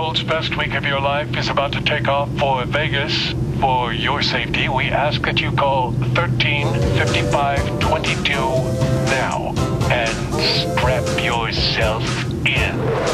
world's best week of your life is about to take off for Vegas. For your safety, we ask that you call 135522 now.